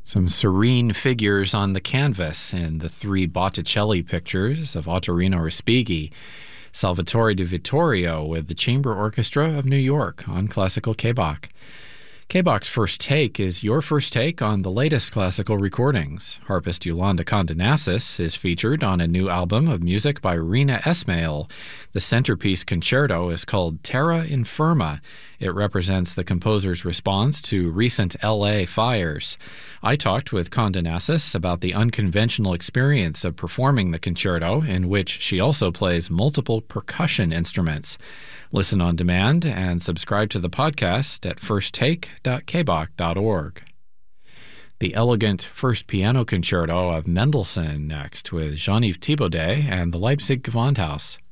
Some serene figures on the canvas in the three Botticelli pictures of Ottorino Respighi, Salvatore di Vittorio with the Chamber Orchestra of New York on Classical K-Bach. K-Bach's First Take is your first take on the latest classical recordings. Harpist Yolanda Condenassis is featured on a new album of music by Rina Esmail. The centerpiece concerto is called Terra Infirma. It represents the composer's response to recent LA fires. I talked with Condenassis about the unconventional experience of performing the concerto, in which she also plays multiple percussion instruments. Listen on demand and subscribe to the podcast at firsttake.kbach.org. The elegant First Piano Concerto of Mendelssohn next with Jean-Yves Thibaudet and the Leipzig Gewandhaus.